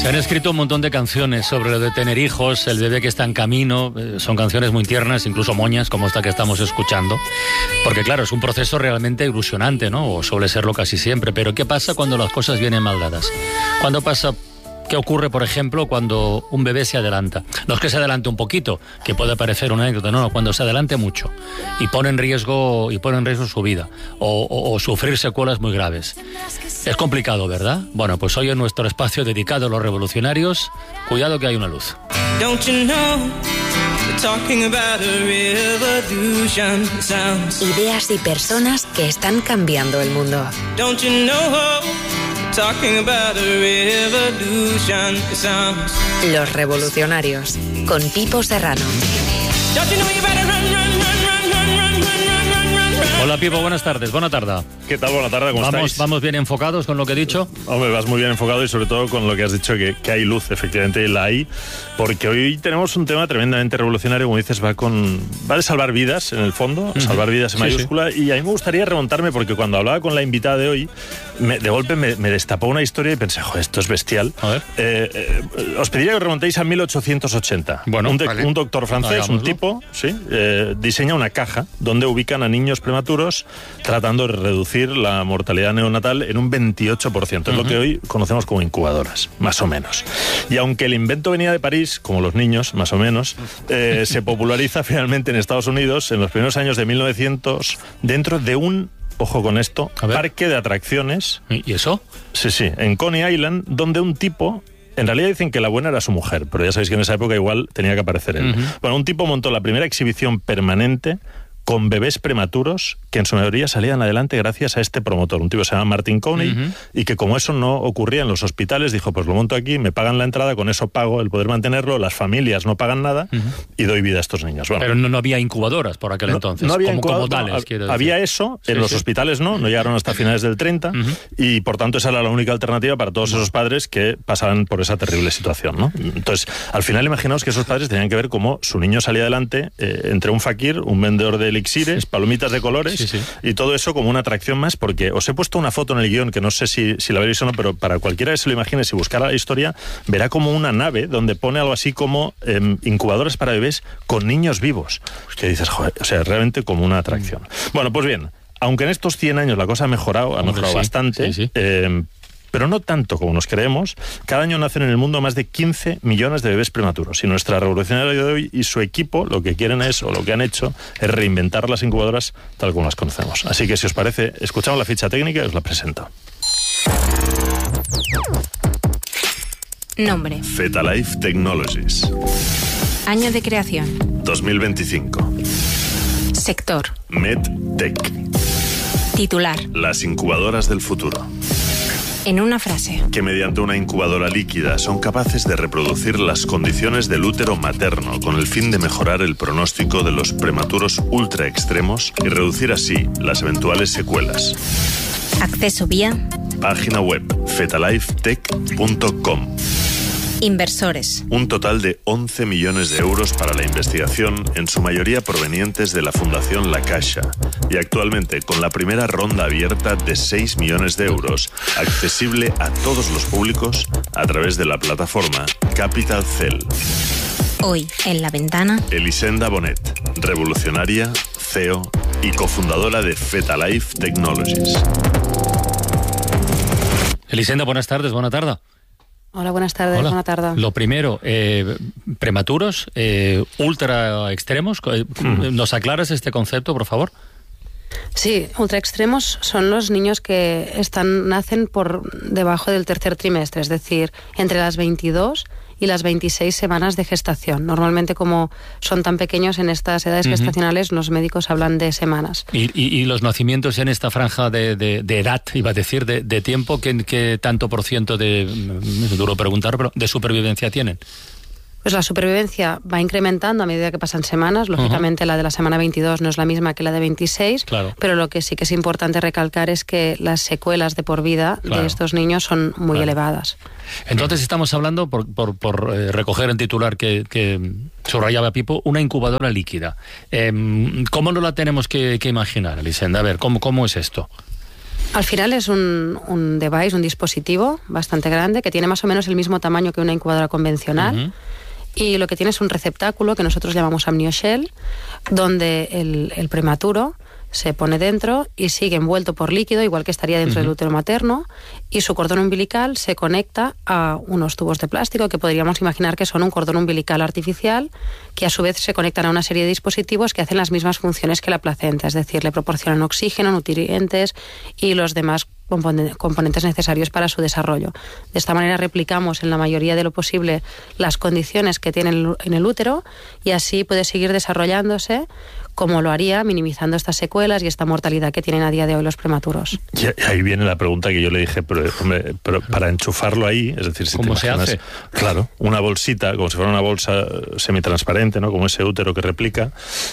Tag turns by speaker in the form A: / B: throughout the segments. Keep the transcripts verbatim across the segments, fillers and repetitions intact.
A: Se han escrito un montón de canciones sobre lo de tener hijos, el bebé que está en camino. Son canciones muy tiernas, incluso moñas, como esta que estamos escuchando. Porque claro, es un proceso realmente ilusionante, ¿no? O suele serlo casi siempre. Pero ¿qué pasa cuando las cosas vienen mal dadas? ¿Cuándo pasa? ¿Qué ocurre, por ejemplo, cuando un bebé se adelanta? No es que se adelante un poquito, que puede parecer una anécdota, no, no, cuando se adelante mucho y pone en riesgo, y pone en riesgo su vida o, o, o sufrir secuelas muy graves. Es complicado, ¿verdad? Bueno, pues hoy en nuestro espacio dedicado a los revolucionarios, cuidado que hay una luz. Don't you know, talking about a revolution sounds. Ideas y personas que están cambiando el mundo. Don't you know, talking about a revolution sounds. Los revolucionarios, con Pipo Serrano. Don't you know you better run, run, run, run, run, run, run, run, run. Hola Pipo, buenas tardes, buena tarde.
B: ¿Qué tal? Buena tarde, ¿cómo
A: ¿Vamos,
B: estáis?
A: ¿Vamos bien enfocados con lo que he dicho?
B: Hombre, vas muy bien enfocado y sobre todo con lo que has dicho, que, que hay luz, efectivamente la hay, porque hoy tenemos un tema tremendamente revolucionario, como dices, va con va de salvar vidas, en el fondo, uh-huh. salvar vidas en sí, mayúscula, sí. Y a mí me gustaría remontarme, porque cuando hablaba con la invitada de hoy, me, de golpe me, me destapó una historia y pensé, joder, esto es bestial.
A: A ver.
B: Eh, eh, os pediría que remontéis a mil ochocientos ochenta.
A: Bueno,
B: un, de,
A: vale.
B: un doctor francés, Hagámoslo. un tipo, sí, eh, diseña una caja donde ubican a niños prematuros tratando de reducir la mortalidad neonatal en un veintiocho por ciento, es uh-huh. lo que hoy conocemos como incubadoras, más o menos. Y aunque el invento venía de París, como los niños, más o menos, eh, se populariza finalmente en Estados Unidos en los primeros años de mil novecientos dentro de un, ojo con esto, parque de atracciones.
A: ¿Y eso?
B: Sí, sí, en Coney Island, donde un tipo... En realidad dicen que la buena era su mujer, pero ya sabéis que en esa época igual tenía que aparecer él. Uh-huh. Bueno, un tipo montó la primera exhibición permanente con bebés prematuros que en su mayoría salían adelante gracias a este promotor, un tipo que se llama Martin Coney, uh-huh. y que como eso no ocurría en los hospitales, dijo, pues lo monto aquí, me pagan la entrada, con eso pago el poder mantenerlo, las familias no pagan nada, uh-huh. y doy vida a estos niños. Bueno,
A: pero no, no había incubadoras por aquel
B: no,
A: entonces,
B: no había
A: como, como
B: tales,
A: quiero
B: había
A: decir.
B: eso,
A: sí,
B: en los
A: sí.
B: hospitales no, no llegaron hasta finales del treinta, uh-huh. y por tanto esa era la única alternativa para todos esos padres que pasaban por esa terrible situación, ¿no? Entonces, al final imaginaos que esos padres tenían que ver cómo su niño salía adelante eh, entre un fakir, un vendedor de elixires, palomitas de colores, sí, sí. y todo eso como una atracción más, porque os he puesto una foto en el guión que no sé si, si la veréis o no, pero para cualquiera que se lo imagine, si buscara la historia, verá como una nave donde pone algo así como eh, incubadoras para bebés con niños vivos. Que dices, joder, o sea, realmente como una atracción. Mm. Bueno, pues bien, aunque en estos cien años la cosa ha mejorado, ha mejorado sí, bastante, sí, sí. Eh, pero no tanto como nos creemos, cada año nacen en el mundo más de quince millones de bebés prematuros. Y nuestra revolucionaria de hoy y su equipo lo que quieren es, o lo que han hecho, es reinventar las incubadoras tal como las conocemos. Así que si os parece, escuchamos la ficha técnica y os la presento.
C: Nombre:
D: Fetalife Technologies.
C: Año de creación:
D: dos mil veinticinco.
C: Sector:
D: MedTech.
C: Titular:
D: Las incubadoras del futuro.
C: En una frase.
D: Que mediante una incubadora líquida son capaces de reproducir las condiciones del útero materno con el fin de mejorar el pronóstico de los prematuros ultra extremos y reducir así las eventuales secuelas.
C: Acceso vía.
D: Página web fetalife tech punto com.
C: Inversores.
D: Un total de once millones de euros para la investigación, en su mayoría provenientes de la Fundación La Caixa. Y actualmente con la primera ronda abierta de seis millones de euros, accesible a todos los públicos a través de la plataforma Capital Cell.
C: Hoy, en La Ventana,
D: Elisenda Bonet, revolucionaria, C E O y cofundadora de Fetalife Technologies.
A: Elisenda, buenas tardes, buena tarde.
E: Hola, buenas tardes,
A: Hola.
E: buena tarde.
A: Lo primero, eh, prematuros, eh, ultra extremos, mm. ¿nos aclaras este concepto, por favor?
E: Sí, ultra extremos son los niños que están nacen por debajo del tercer trimestre, es decir, entre las veintidós y las veintiséis semanas de gestación. Normalmente, como son tan pequeños en estas edades uh-huh. gestacionales, los médicos hablan de semanas.
A: ¿Y, y, y los nacimientos en esta franja de, de, de edad, iba a decir, de, de tiempo, ¿qué, qué tanto por ciento de, es duro preguntar, pero de supervivencia tienen?
E: Pues la supervivencia va incrementando a medida que pasan semanas. Lógicamente, uh-huh. la de la semana veintidós no es la misma que la de veintiséis,
A: claro.
E: pero lo que sí que es importante recalcar es que las secuelas de por vida claro. de estos niños son muy claro. elevadas.
A: Entonces estamos hablando, por, por, por eh, recoger en titular que, que subrayaba Pipo, una incubadora líquida. Eh, ¿Cómo no la tenemos que, que imaginar, Elisenda? A ver, ¿cómo, cómo es esto?
E: Al final es un, un device, un dispositivo bastante grande que tiene más o menos el mismo tamaño que una incubadora convencional. Uh-huh. Y lo que tiene es un receptáculo que nosotros llamamos amnioshell, donde el, el prematuro se pone dentro y sigue envuelto por líquido, igual que estaría dentro uh-huh. del útero materno, y su cordón umbilical se conecta a unos tubos de plástico que podríamos imaginar que son un cordón umbilical artificial, que a su vez se conectan a una serie de dispositivos que hacen las mismas funciones que la placenta, es decir, le proporcionan oxígeno, nutrientes y los demás componentes necesarios para su desarrollo. De esta manera replicamos en la mayoría de lo posible las condiciones que tiene en el útero y así puede seguir desarrollándose como lo haría, minimizando estas secuelas y esta mortalidad que tienen a día de hoy los prematuros.
B: Y ahí viene la pregunta que yo le dije, pero, hombre, pero para enchufarlo ahí, es decir, si
A: ¿cómo
B: te imaginas,
A: se hace?
B: Claro, una bolsita, como si fuera una bolsa semitransparente, ¿no? Como ese útero que replica,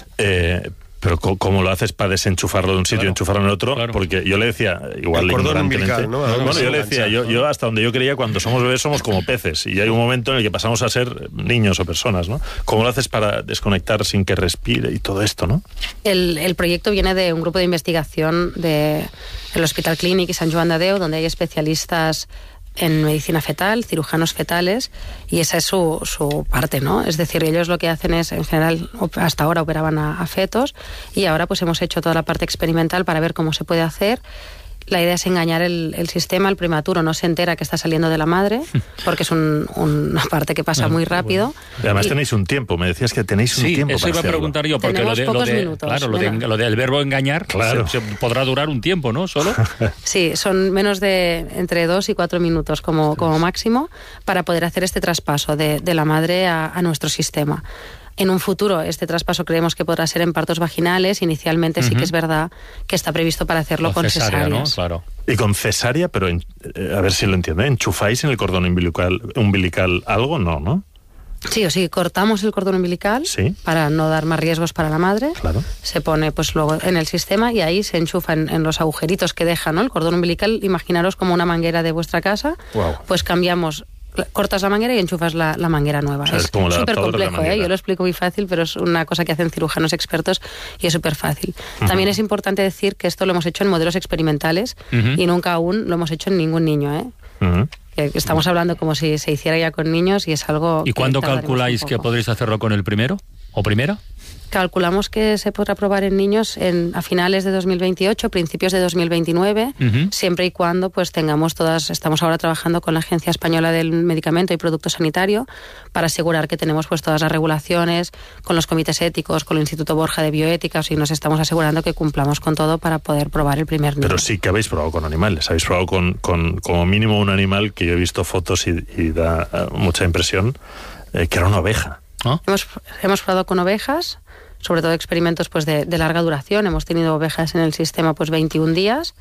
B: eh, pero ¿cómo lo haces para desenchufarlo de un sitio y claro, enchufarlo en otro? Claro. Porque yo le decía, igual
F: el cordón
B: ignorantemente,
F: umbilical, ¿no?
B: no, bueno, yo le decía, yo, yo hasta donde yo creía, cuando somos bebés somos como peces, y hay un momento en el que pasamos a ser niños o personas, ¿no? ¿Cómo lo haces para desconectar sin que respire y todo esto, no?
E: El, el proyecto viene de un grupo de investigación de el Hospital Clínic y Sant Joan de Déu, donde hay especialistas en medicina fetal, cirujanos fetales, y esa es su, su parte, ¿no? Es decir, ellos lo que hacen es, en general, hasta ahora operaban a, a fetos, y ahora pues hemos hecho toda la parte experimental para ver cómo se puede hacer. La idea es engañar el, el sistema, el prematuro no se entera que está saliendo de la madre, porque es un, una parte que pasa muy rápido.
B: Y además y, tenéis un tiempo, me decías que tenéis un
A: sí,
B: tiempo
A: eso
B: para
A: iba a preguntar yo, porque lo, de, lo, de,
E: minutos,
A: claro, lo, de, lo del verbo engañar, claro, se, se podrá durar un tiempo, ¿no? Solo.
E: Sí, son menos de entre dos y cuatro minutos como, como máximo para poder hacer este traspaso de, de la madre a, a nuestro sistema. En un futuro este traspaso creemos que podrá ser en partos vaginales. Inicialmente uh-huh. sí que es verdad que está previsto para hacerlo o con cesárea,
A: ¿no? Claro.
B: Y con cesárea, pero en, eh, a ver si lo entiendo, ¿enchufáis en el cordón umbilical, umbilical algo? No, ¿no?
E: Sí, o sí, cortamos el cordón umbilical
B: ¿sí?
E: para no dar más riesgos para la madre.
B: Claro.
E: Se pone pues luego en el sistema y ahí se enchufa en, en los agujeritos que deja, ¿no? El cordón umbilical, imaginaros como una manguera de vuestra casa.
B: Wow.
E: Pues cambiamos, cortas la manguera y enchufas la, la manguera nueva. O sea, es súper complejo, ¿eh? Yo lo explico muy fácil, pero es una cosa que hacen cirujanos expertos y es súper fácil. Uh-huh. También es importante decir que esto lo hemos hecho en modelos experimentales uh-huh. y nunca aún lo hemos hecho en ningún niño, ¿eh? Uh-huh. Estamos hablando como si se hiciera ya con niños y es algo...
A: ¿Y cuándo calculáis que podréis hacerlo con el primero o primera?
E: Calculamos que se podrá probar en niños en, a finales de dos mil veintiocho, principios de dos mil veintinueve, uh-huh. siempre y cuando pues tengamos todas, estamos ahora trabajando con la Agencia Española del Medicamento y Producto Sanitario para asegurar que tenemos pues todas las regulaciones, con los comités éticos, con el Instituto Borja de Bioética, o sea, nos estamos asegurando que cumplamos con todo para poder probar el primer niño.
B: Pero sí que habéis probado con animales, habéis probado con, con como mínimo un animal que yo he visto fotos y, y da uh, mucha impresión, eh, que era una oveja.
E: ¿Oh? Hemos, hemos probado con ovejas, sobre todo experimentos pues de, de larga duración. Hemos tenido ovejas en el sistema pues veintiún días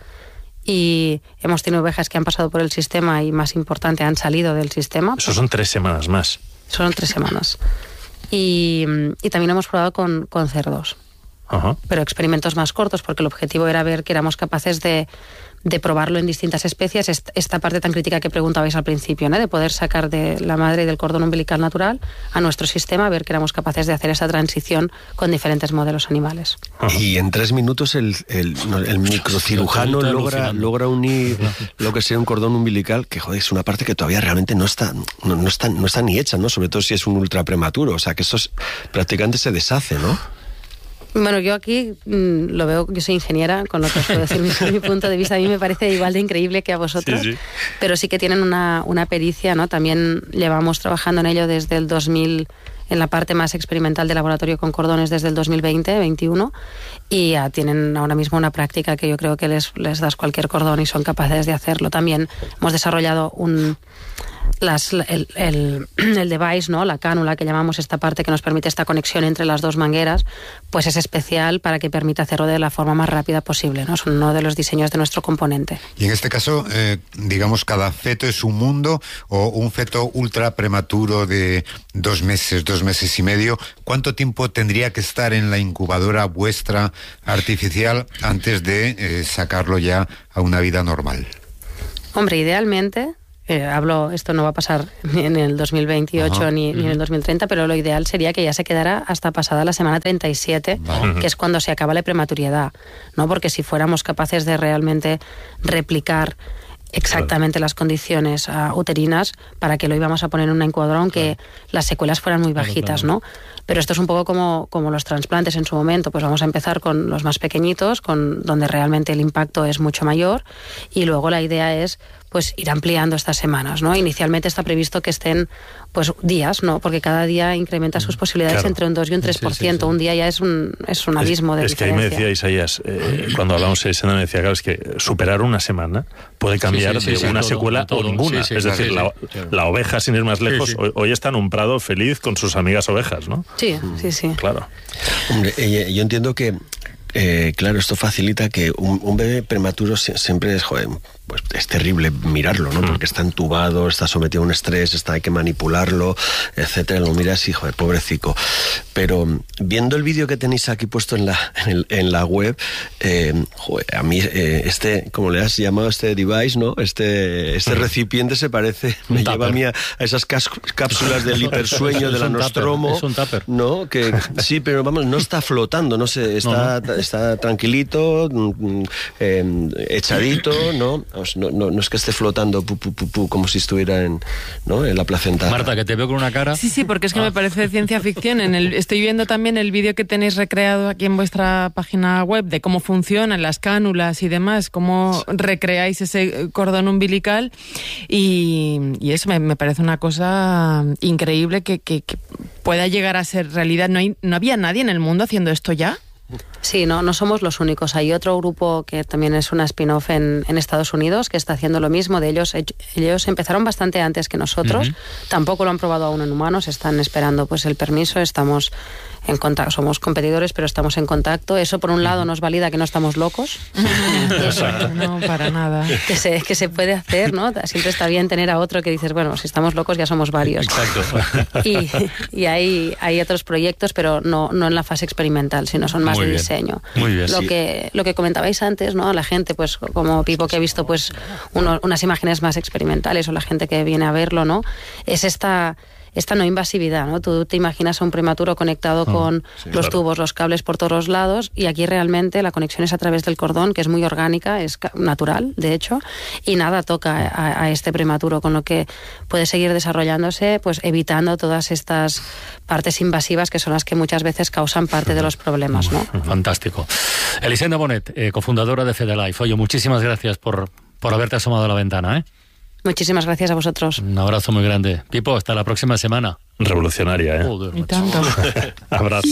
E: y hemos tenido ovejas que han pasado por el sistema y, más importante, han salido del sistema.
B: Eso son tres semanas más.
E: Son tres semanas. Y, y también hemos probado con, con cerdos. Uh-huh. Pero experimentos más cortos, porque el objetivo era ver que éramos capaces de, de probarlo en distintas especies. Esta parte tan crítica que preguntabais al principio, ¿no? De poder sacar de la madre y del cordón umbilical natural a nuestro sistema, ver que éramos capaces de hacer esa transición con diferentes modelos animales.
F: Uh-huh. Y en tres minutos el, el, el microcirujano logra, logra unir lo que sea un cordón umbilical, que joder, es una parte que todavía realmente no está, no, no está, no está ni hecha, ¿no? Sobre todo si es un ultra prematuro, o sea que eso es, prácticamente se deshace, ¿no?
E: Bueno, yo aquí mmm, lo veo, yo soy ingeniera, con lo que os puedo decir mi, mi punto de vista, a mí me parece igual de increíble que a vosotros, sí, sí. Pero sí que tienen una, una pericia, ¿no? También llevamos trabajando en ello desde el dos mil, en la parte más experimental de laboratorio con cordones desde el dos mil veinte, veintiuno, y ya tienen ahora mismo una práctica que yo creo que les, les das cualquier cordón y son capaces de hacerlo. También hemos desarrollado un... Las, el, el, el device, ¿no? La cánula que llamamos, esta parte que nos permite esta conexión entre las dos mangueras, pues es especial para que permita hacerlo de la forma más rápida posible, ¿no? Es uno de los diseños de nuestro componente.
G: Y en este caso, eh, digamos, cada feto es un mundo, o un feto ultra prematuro de dos meses, dos meses y medio, ¿cuánto tiempo tendría que estar en la incubadora vuestra artificial antes de eh, sacarlo ya a una vida normal?
E: Hombre, idealmente... Eh, hablo, esto no va a pasar ni en el dos mil veintiocho
G: Ajá.
E: ni, ni en el dos mil treinta, pero lo ideal sería que ya se quedara hasta pasada la semana treinta y siete,
G: Vale.
E: que es cuando se acaba la prematuridad, ¿no? Porque si fuéramos capaces de realmente replicar exactamente claro. las condiciones uh, uterinas, para que lo íbamos a poner en una incubadora, aunque claro. las secuelas fueran muy bajitas, claro, claro. ¿no? Pero esto es un poco como, como los trasplantes en su momento, pues vamos a empezar con los más pequeñitos, con donde realmente el impacto es mucho mayor, y luego la idea es pues ir ampliando estas semanas, ¿no? Inicialmente está previsto que estén pues días, ¿no? Porque cada día incrementa sus posibilidades claro. entre un dos y un tres por ciento. Sí, sí, sí. Un día ya es un, es un abismo
B: es,
E: de
B: es
E: diferencia.
B: Es que ahí me decía Isaías, eh, cuando hablamos de Senda, me decía, claro, es que superar una semana puede cambiar sí, sí, sí, de sí, una sí, secuela todo, todo. o ninguna. Sí, sí, es decir, sí, sí, la, sí. la oveja, sin ir más lejos, sí, sí. Hoy, hoy está en un prado feliz con sus amigas ovejas, ¿no?
E: Sí, sí, sí.
B: Claro.
F: Hombre, eh, yo entiendo que Eh, claro, esto facilita que un, un bebé prematuro siempre es, joder, pues es terrible mirarlo, ¿no? Porque está entubado, está sometido a un estrés, está, hay que manipularlo, etcétera. Lo miras y, joder, pobrecico. Pero viendo el vídeo que tenéis aquí puesto en la, en, el, en la web, eh, joder, a mí eh, este, como le has llamado este device, ¿no? Este, este recipiente se parece, me
A: un
F: lleva
A: tupper.
F: a mí a, a esas cápsulas del hipersueño, de la Nostromo.
A: Es un tupper.
F: ¿No? Que, sí, pero vamos, no está flotando, no sé, está... No, no. Está tranquilito, eh, echadito, ¿no? No, no, no es que esté flotando pu, pu, pu, pu, como si estuviera en, ¿no? en la placenta.
A: Marta, que te veo con una cara.
H: Sí, sí, porque es que ah. me parece de ciencia ficción. En el, estoy viendo también el vídeo que tenéis recreado aquí en vuestra página web de cómo funcionan las cánulas y demás, cómo recreáis ese cordón umbilical y, y eso me, me parece una cosa increíble que, que, que pueda llegar a ser realidad. ¿No, hay, ¿No había nadie en el mundo haciendo esto ya?
E: Sí, no, no somos los únicos. Hay otro grupo que también es una spin-off en, en Estados Unidos que está haciendo lo mismo. De ellos, ellos empezaron bastante antes que nosotros. Uh-huh. Tampoco lo han probado aún en humanos. Están esperando pues el permiso. Estamos en contacto. Somos competidores, pero estamos en contacto. Eso por un lado nos valida que no estamos locos.
H: No, para nada.
E: Que se, que se puede hacer, ¿no? Siempre está bien tener a otro que dices, bueno, si estamos locos ya somos varios.
A: Exacto.
E: Y, y hay, hay otros proyectos, pero no, no en la fase experimental, sino son más
A: Muy
E: de
A: bien.
E: diseño.
A: Muy bien.
E: Lo
A: Sí.
E: que lo que comentabais antes, ¿no? La gente, pues como Pipo, que ha visto pues uno, unas imágenes más experimentales, o la gente que viene a verlo, ¿no? Es esta esta no invasividad, ¿no? Tú te imaginas a un prematuro conectado oh, con sí, los claro. tubos, los cables por todos los lados, y aquí realmente la conexión es a través del cordón, que es muy orgánica, es natural, de hecho, y nada toca a, a este prematuro, con lo que puede seguir desarrollándose, pues evitando todas estas partes invasivas que son las que muchas veces causan parte de los problemas, ¿no?
A: Fantástico. Elisenda Bonet, eh, cofundadora de Fedelife. Oye, muchísimas gracias por, por haberte asomado a la ventana, ¿eh?
E: Muchísimas gracias a vosotros.
A: Un abrazo muy grande. Pipo, hasta la próxima semana.
B: Revolucionaria, ¿eh?
A: Joder,
H: y tanto.
B: Abrazo.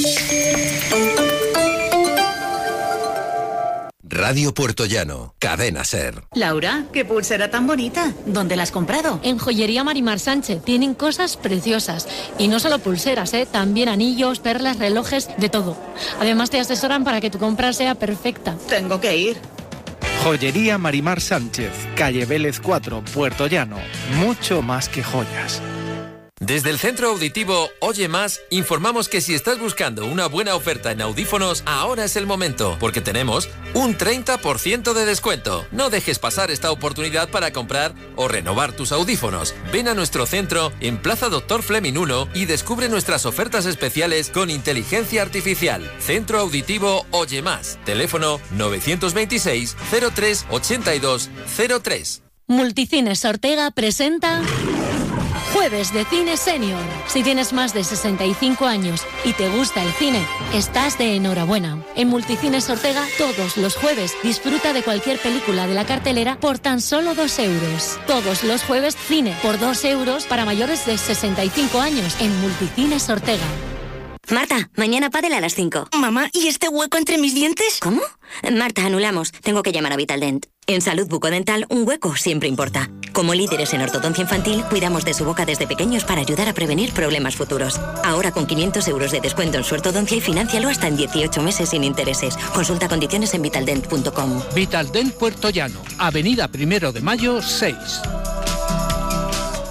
I: Radio Puerto Llano, Cadena SER.
J: Laura, qué pulsera tan bonita. ¿Dónde la has comprado?
K: En Joyería Marimar Sánchez. Tienen cosas preciosas. Y no solo pulseras, ¿eh? También anillos, perlas, relojes, de todo. Además te asesoran para que tu compra sea perfecta.
J: Tengo que ir.
L: Joyería Marimar Sánchez, calle Vélez cuatro, Puerto Llano. Mucho más que joyas.
M: Desde el Centro Auditivo Oye Más, informamos que si estás buscando una buena oferta en audífonos, ahora es el momento, porque tenemos un treinta por ciento de descuento. No dejes pasar esta oportunidad para comprar o renovar tus audífonos. Ven a nuestro centro en Plaza Doctor Fleming uno y descubre nuestras ofertas especiales con inteligencia artificial. Centro Auditivo Oye Más. Teléfono nueve dos seis, cero tres, ocho dos cero tres.
K: Multicines Ortega presenta Jueves de Cine Senior. Si tienes más de sesenta y cinco años y te gusta el cine, estás de enhorabuena. En Multicines Ortega, todos los jueves, disfruta de cualquier película de la cartelera por tan solo dos euros. Todos los jueves, cine por dos euros para mayores de sesenta y cinco años en Multicines Ortega.
N: Marta, mañana pádel a las cinco.
J: Mamá, ¿y este hueco entre mis dientes?
N: ¿Cómo? Marta, anulamos. Tengo que llamar a Vitaldent. En salud bucodental, un hueco siempre importa. Como líderes en ortodoncia infantil, cuidamos de su boca desde pequeños para ayudar a prevenir problemas futuros. Ahora con quinientos euros de descuento en su ortodoncia y financialo hasta en dieciocho meses sin intereses. Consulta condiciones en vitaldent punto com.
L: Vitaldent Puerto Llano, Avenida Primero de Mayo, seis.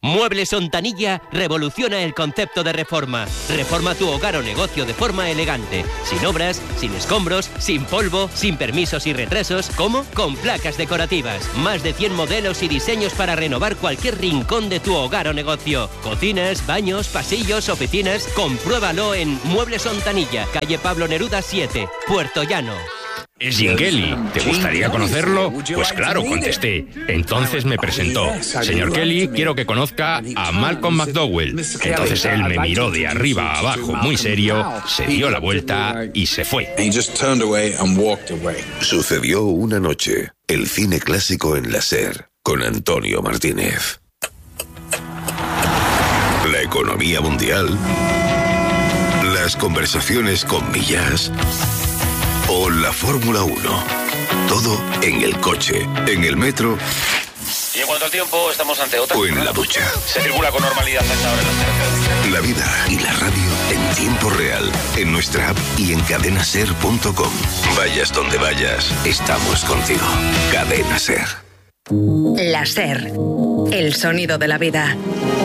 O: Muebles Ontanilla revoluciona el concepto de reforma. Reforma tu hogar o negocio de forma elegante. Sin obras, sin escombros, sin polvo, sin permisos y retrasos. ¿Cómo? Con placas decorativas. Más de cien modelos y diseños para renovar cualquier rincón de tu hogar o negocio. Cocinas, baños, pasillos, oficinas. Compruébalo en Muebles Ontanilla, calle Pablo Neruda siete, Puerto Llano.
P: Es Jim Kelly. ¿Te gustaría conocerlo? Pues claro, contesté. Entonces me presentó. Señor Kelly, quiero que conozca a Malcolm McDowell. Entonces él me miró de arriba a abajo muy serio, se dio la vuelta y se fue.
Q: Sucedió una noche. El cine clásico en la SER, con Antonio Martínez. La economía mundial. Las conversaciones con Millás. O la Fórmula uno. Todo en el coche, en el metro.
R: Y en cuanto al tiempo, estamos ante otra.
Q: O en la ducha.
R: Se circula con normalidad hasta ahora en las carreteras.
Q: La vida y la radio en tiempo real. En nuestra app y en cadena ser punto com. Vayas donde vayas, estamos contigo. Cadena Ser.
S: La SER. El sonido de la vida.